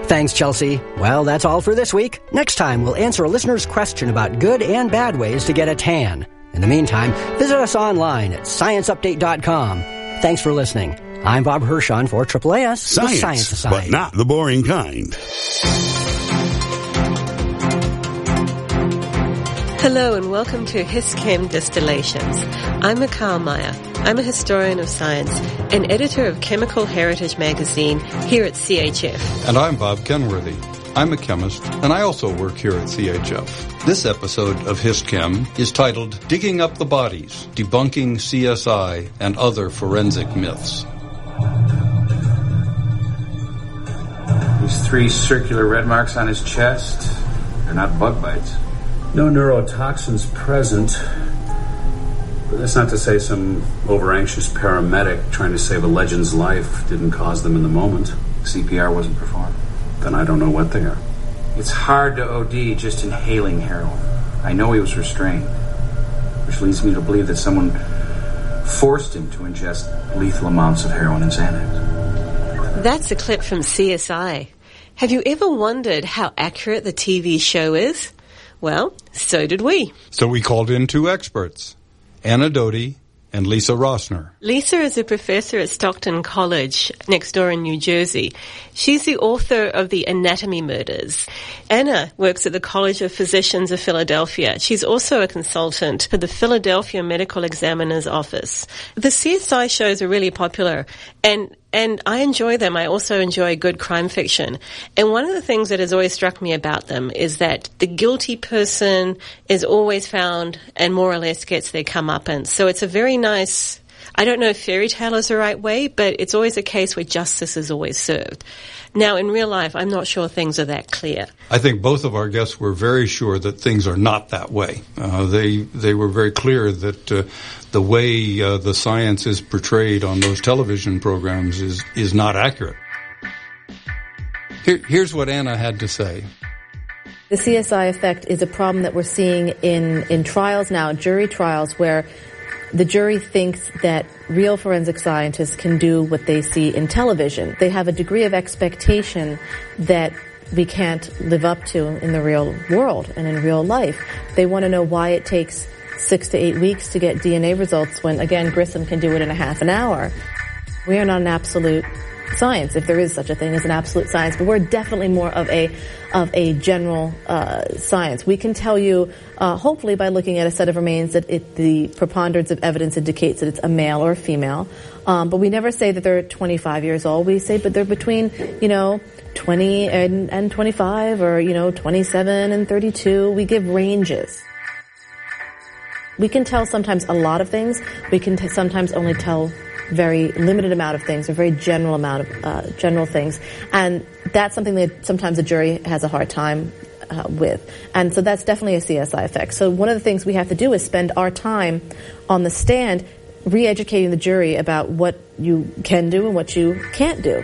Thanks, Chelsea. Well, that's all for this week. Next time, we'll answer a listener's question about good and bad ways to get a tan. In the meantime, visit us online at scienceupdate.com. Thanks for listening. I'm Bob Hirschon for AAAS, the Science Society. But not the boring kind. Hello and welcome to HistChem Distillations. I'm Mikhail Meyer. I'm a historian of science and editor of Chemical Heritage magazine here at CHF. And I'm Bob Kenworthy. I'm a chemist, and I also work here at CHF. This episode of HistChem is titled Digging Up the Bodies, Debunking CSI and Other Forensic Myths. These 3 circular red marks on his chest, they're not bug bites. No neurotoxins present. But that's not to say some over-anxious paramedic trying to save a legend's life didn't cause them in the moment. CPR wasn't performed. Then I don't know what they are. It's hard to OD just inhaling heroin. I know he was restrained, which leads me to believe that someone forced him to ingest lethal amounts of heroin and Xanax. That's a clip from CSI. Have you ever wondered how accurate the TV show is? Well, so did we. So we called in 2 experts, Anna Doty and Lisa Rossner. Lisa is a professor at Stockton College next door in New Jersey. She's the author of The Anatomy Murders. Anna works at the College of Physicians of Philadelphia. She's also a consultant for the Philadelphia Medical Examiner's Office. The CSI shows are really popular, and I enjoy them. I also enjoy good crime fiction. And one of the things that has always struck me about them is that the guilty person is always found and more or less gets their comeuppance. So it's a very nice, I don't know if fairy tale is the right way, but it's always a case where justice is always served. Now, in real life, I'm not sure things are that clear. I think both of our guests were very sure that things are not that way. They were very clear that the way the science is portrayed on those television programs is not accurate. Here's what Anna had to say. The CSI effect is a problem that we're seeing in trials now, jury trials, where the jury thinks that real forensic scientists can do what they see in television. They have a degree of expectation that we can't live up to in the real world and in real life. They want to know why it takes 6 to 8 weeks to get DNA results when, again, Grissom can do it in a half an hour. We are not an absolute science, if there is such a thing as an absolute science, but we're definitely more of a general science. We can tell you, hopefully by looking at a set of remains, that the preponderance of evidence indicates that it's a male or a female. But we never say that they're 25 years old. We say, but they're between, 20 and 25, or, 27 and 32. We give ranges. We can tell sometimes a lot of things. We can sometimes only tell very limited amount of things, a very general amount of general things, and that's something that sometimes the jury has a hard time with, and so that's definitely a CSI effect. So one of the things we have to do is spend our time on the stand re-educating the jury about what you can do and what you can't do.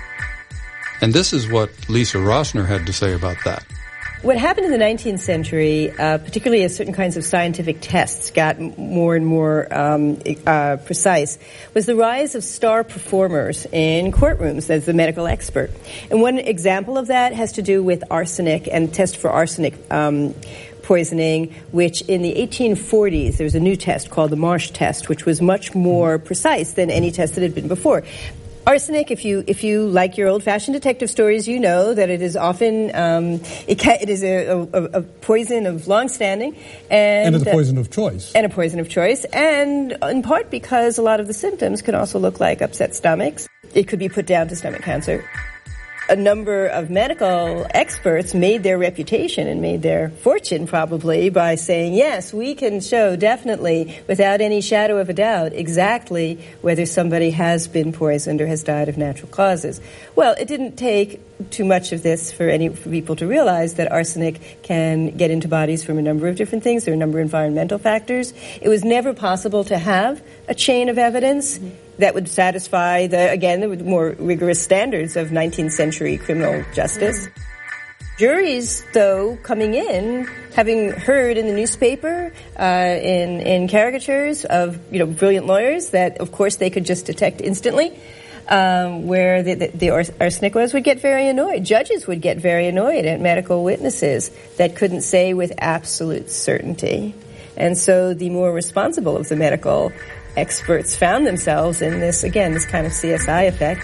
And this is what Lisa Rossner had to say about that. What happened in the 19th century, particularly as certain kinds of scientific tests got more and more precise, was the rise of star performers in courtrooms as the medical expert. And one example of that has to do with arsenic and test for arsenic poisoning, which in the 1840s, there was a new test called the Marsh test, which was much more precise than any test that had been before. Arsenic, if you like your old-fashioned detective stories, you know that it is often it is a poison of long standing, and it's a poison of choice. And a poison of choice, and in part because a lot of the symptoms can also look like upset stomachs. It could be put down to stomach cancer. A number of medical experts made their reputation and made their fortune probably by saying, yes, we can show definitely, without any shadow of a doubt, exactly whether somebody has been poisoned or has died of natural causes. Well, it didn't take too much of this for people to realize that arsenic can get into bodies from a number of different things. There are a number of environmental factors. It was never possible to have a chain of evidence that would satisfy the more rigorous standards of 19th century criminal justice. Juries, though, coming in, having heard in the newspaper, in caricatures of, brilliant lawyers that, of course, they could just detect instantly, where the arsenic would get very annoyed. Judges would get very annoyed at medical witnesses that couldn't say with absolute certainty. And so the more responsible of the medical experts found themselves in this kind of CSI effect.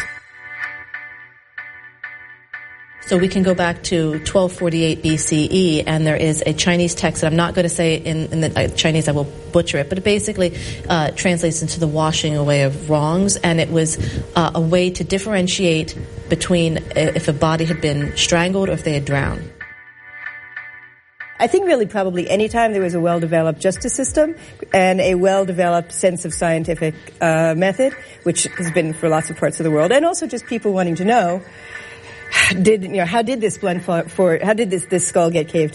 So we can go back to 1248 BCE, and there is a Chinese text that I'm not going to say in the Chinese, I will butcher it, but it basically translates into the washing away of wrongs, and it was a way to differentiate between if a body had been strangled or if they had drowned. I think really probably any time there was a well-developed justice system and a well-developed sense of scientific method, which has been for lots of parts of the world, and also just people wanting to know, how did this skull get caved